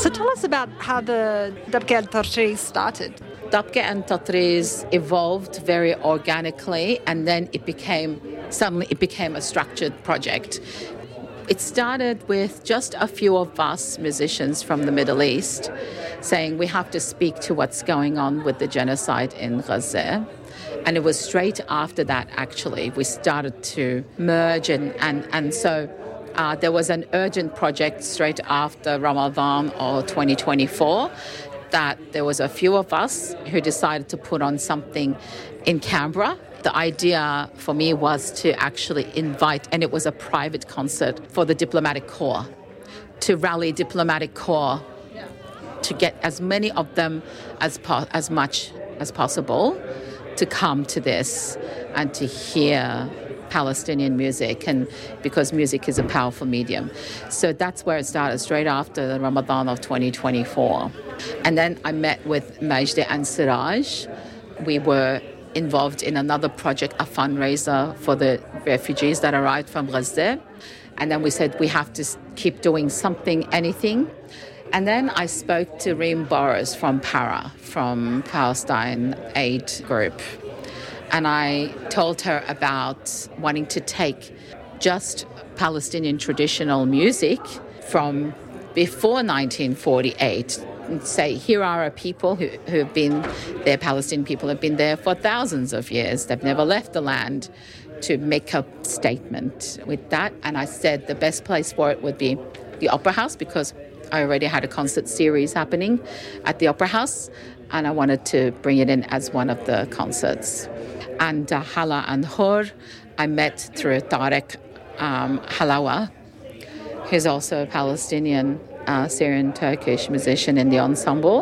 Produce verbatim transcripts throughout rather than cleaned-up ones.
So tell us about how the Dabke al-Tartri started. Dabke and Tatriz evolved very organically, and then it became, suddenly it became a structured project. It started with just a few of us musicians from the Middle East saying we have to speak to what's going on with the genocide in Gaza. And it was straight after that, actually, we started to merge. And, and, and so uh, there was an urgent project straight after Ramadan or twenty twenty-four that there was a few of us who decided to put on something in Canberra. The idea for me was to actually invite, and it was a private concert for the diplomatic corps, to rally diplomatic corps to get as many of them as po- as much as possible to come to this and to hear Palestinian music, and because music is a powerful medium. So that's where it started, straight after the Ramadan of twenty twenty-four. And then I met with Majdi and Siraj. We were involved in another project, a fundraiser for the refugees that arrived from Gaza. And then we said we have to keep doing something, anything. And then I spoke to Reem Boris from PARA, from Palestine Aid Group. And I told her about wanting to take just Palestinian traditional music from before nineteen forty-eight and say, here are our people who, who have been there, Palestinian people have been there for thousands of years. They've never left the land, to make a statement with that. And I said the best place for it would be the Opera House, because I already had a concert series happening at the Opera House, and I wanted to bring it in as one of the concerts. And uh, Hala and Hur, I met through Tarek um, Halawa, who's also a Palestinian, uh, Syrian-Turkish musician in the ensemble.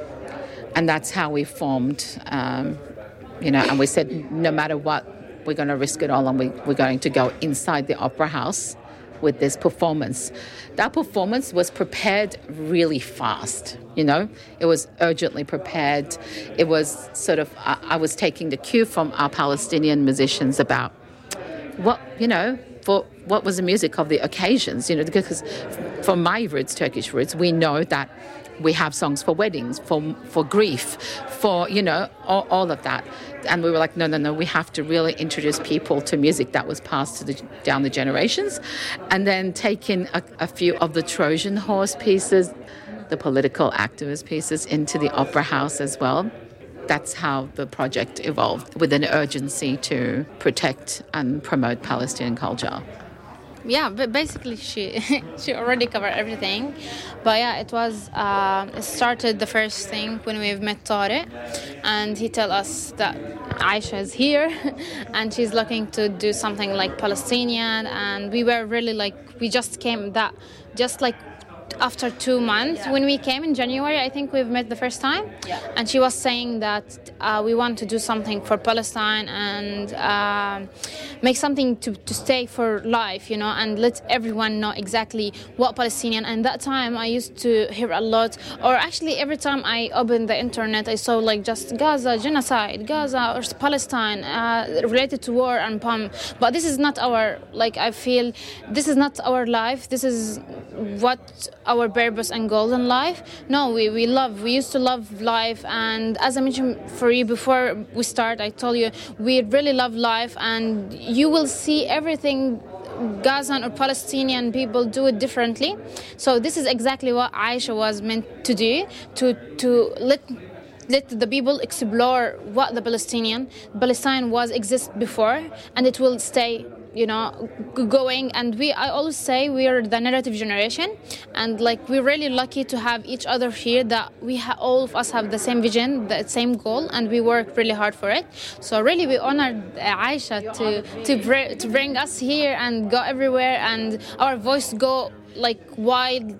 And that's how we formed, um, you know, and we said no matter what, we're going to risk it all, and we, we're going to go inside the Opera House with this performance. That performance was prepared really fast, you know. It was urgently prepared. It was sort of, I, I was taking the cue from our Palestinian musicians about what, you know, for what was the music of the occasions, you know, because from my roots, Turkish roots, we know that we have songs for weddings, for for grief, for, you know, all, all of that. And we were like, no, no, no, we have to really introduce people to music that was passed to the, down the generations. And then take in a, a few of the Trojan horse pieces, the political activist pieces, into the Opera House as well. That's how the project evolved, with an urgency to protect and promote Palestinian culture. Yeah, but basically she she already covered everything. But yeah, it was uh, it started the first thing when we met Tarek, and he told us that Aisha is here and she's looking to do something like Palestinian, and we were really like, we just came that just like after two months. Yeah. When we came in January, I think we've met the first time. Yeah. And she was saying that uh, we want to do something for Palestine and uh, make something to, to stay for life, you know, and let everyone know exactly what Palestinian. And that time I used to hear a lot, or actually every time I opened the internet, I saw like just Gaza, genocide, Gaza or Palestine, uh, related to war and bomb. But this is not our, like, I feel this is not our life. This is what our purpose and goal in life. No, we, we love, we used to love life. And as I mentioned for you before we start, I told you, we really love life, and you will see everything Gazan or Palestinian people do it differently. So this is exactly what Aisha was meant to do, to, to let let the people explore what the Palestinian, Palestine was exist before, and it will stay, you know, going. And we, I always say we are the narrative generation, and like we're really lucky to have each other here, that we ha- all of us have the same vision, the same goal, and we work really hard for it. So really we honored Aisha to to, br- to bring us here and go everywhere, and our voice go like wide,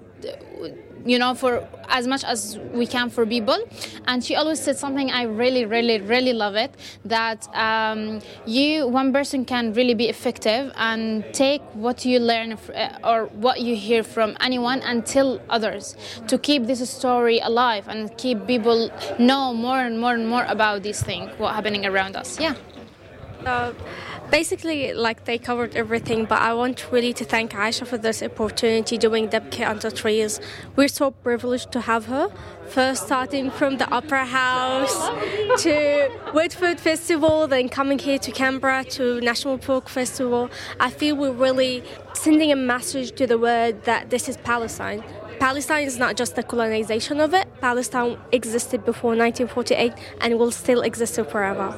you know, for as much as we can for people. And she always said something, I really, really, really love it, that um, you, one person can really be effective and take what you learn or what you hear from anyone and tell others, to keep this story alive and keep people know more and more and more about these things, what happening around us. Yeah. Uh, Basically, like, they covered everything, but I want really to thank Aisha for this opportunity doing Dabke Under Trees. We're so privileged to have her. First starting from the Opera House to Whitford Festival, then coming here to Canberra to National Folk Festival. I feel we're really sending a message to the world that this is Palestine. Palestine is not just the colonization of it. Palestine existed before nineteen forty-eight and will still exist forever.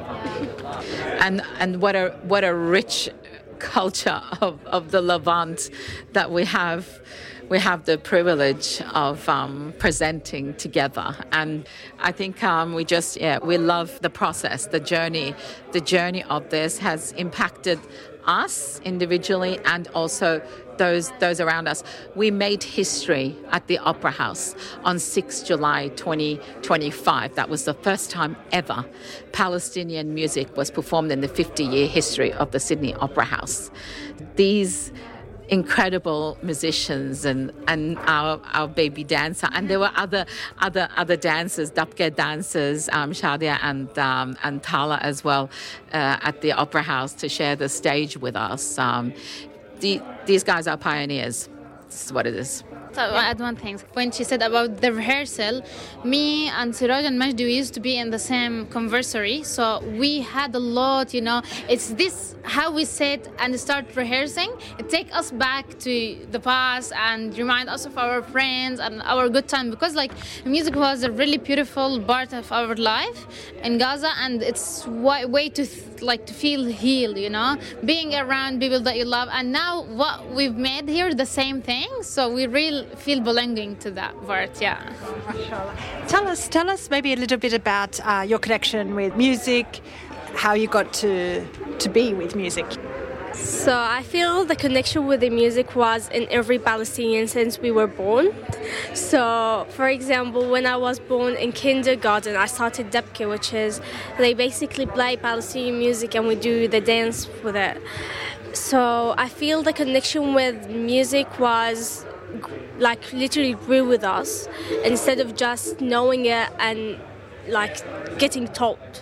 And and what a what a rich culture of, of the Levant that we have. We have the privilege of um, presenting together, and I think um, we just yeah we love the process, the journey. The journey of this has impacted us individually and also those those around us. We made history at the Opera House on sixth of July twenty twenty-five. That was the first time ever Palestinian music was performed in the fifty-year history of the Sydney Opera House. These incredible musicians and, and our our baby dancer, and there were other other other dancers, Dabke dancers, um, Shadia and um, and Tala as well, uh, at the Opera House to share the stage with us. Um, the, these guys are pioneers. This is what it is. So I'll add one thing. When she said about the rehearsal, me and Siraj and Majdi, we used to be in the same conservatory, so we had a lot, you know. It's this, how we sit and start rehearsing, it takes us back to the past and remind us of our friends and our good time, because like music was a really beautiful part of our life in Gaza, and it's way, way to like to feel healed, you know, being around people that you love. And now what we've made here, the same thing, so we really feel belonging to that part. Yeah. Tell us, tell us maybe a little bit about uh, your connection with music, how you got to to be with music. So I feel the connection with the music was in every Palestinian since we were born. So, for example, when I was born in kindergarten, I started Dabke, which is they basically play Palestinian music and we do the dance with it. So I feel the connection with music was like literally grew with us instead of just knowing it and like getting taught.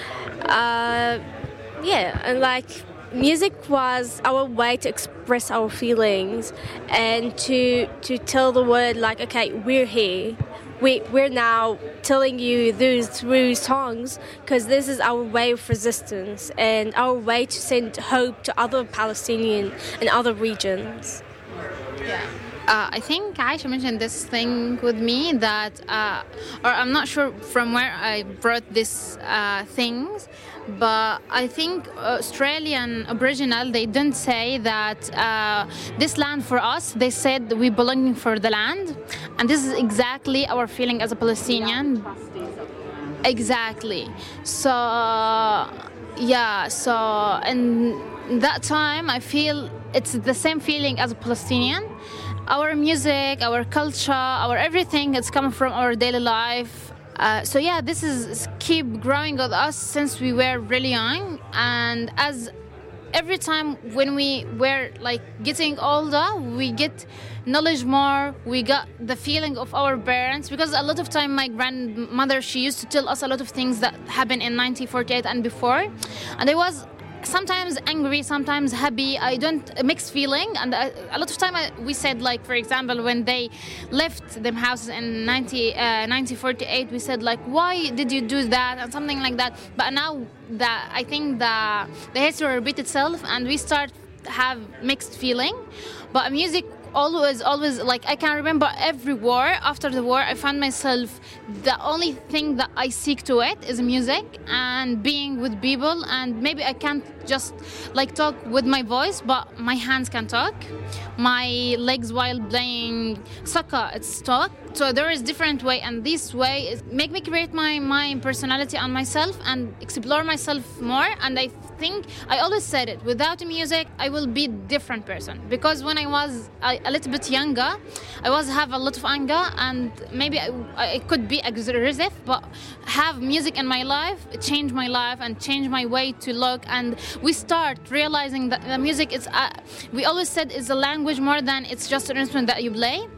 Uh, yeah, and like music was our way to express our feelings and to to tell the world like, okay, we're here. We, we're now telling you those through songs because this is our way of resistance and our way to send hope to other Palestinian and other regions. Yeah. Uh, I think Aisha mentioned this thing with me that, uh, or I'm not sure from where I brought this uh, things, but I think Australian Aboriginal, they didn't say that uh, this land for us, they said we belonging for the land, and this is exactly our feeling as a Palestinian. Exactly. So, yeah, so in that time I feel it's the same feeling as a Palestinian. Our music, our culture, our everything, it's coming from our daily life. Uh, so yeah, this is keep growing with us since we were really young, and as every time when we were like getting older, we get knowledge more, we got the feeling of our parents, because a lot of time my grandmother, she used to tell us a lot of things that happened in nineteen forty-eight and before, and I was sometimes angry, sometimes happy. I don't mixed feeling, and I, a lot of time I, we said, like, for example, when they left them houses in nineteen forty-eight, we said like, why did you do that, and something like that. But now that I think the the history repeat itself, and we start have mixed feeling. But music always, always, like, I can remember every war. After the war, I found myself, the only thing that I seek to it is music and being with people. And maybe I can't just, like, talk with my voice, but my hands can talk. My legs while playing soccer, it's talk. So there is different way, and this way is make me create my, my personality on myself and explore myself more. And I think, I always said it, without music, I will be a different person. Because when I was a, a little bit younger, I was have a lot of anger, and maybe I, I could be aggressive, but have music in my life, it changed my life and changed my way to look. And we start realizing that the music is, uh, we always said, is a language more than it's just an instrument that you play.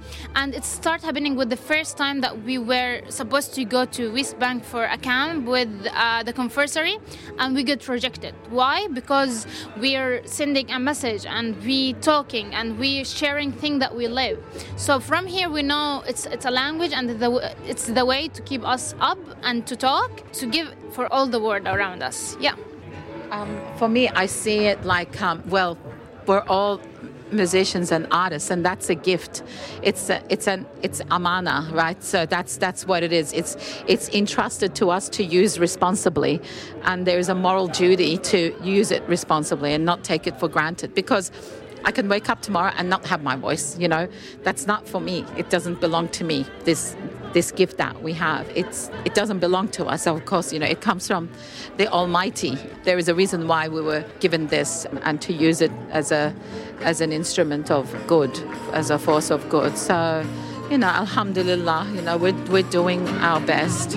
And it started happening with the first time that we were supposed to go to West Bank for a camp with uh, the conversary, and we get rejected. Why? Because we are sending a message and we talking and we sharing things that we live. So from here we know it's it's a language, and the, it's the way to keep us up and to talk, to give for all the world around us. Yeah. Um, for me, I see it like, um, well, we're all musicians and artists, and that's a gift. It's a, it's an it's amana, right? So that's that's what it is. It's it's entrusted to us to use responsibly, and there is a moral duty to use it responsibly and not take it for granted. Because I can wake up tomorrow and not have my voice. You know, that's not for me. It doesn't belong to me. This this gift that we have, it's it doesn't belong to us. Of course, you know, it comes from the Almighty. There is a reason why we were given this, and to use it as a as an instrument of good, as a force of good. So, you know, alhamdulillah, you know, we're we're doing our best.